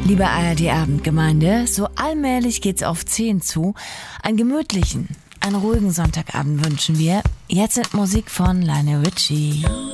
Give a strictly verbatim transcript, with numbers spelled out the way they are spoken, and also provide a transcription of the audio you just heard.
Liebe A R D-Abendgemeinde, so allmählich geht's auf zehn zu. Einen gemütlichen, einen ruhigen Sonntagabend wünschen wir. Jetzt mit Musik von Lionel Richie.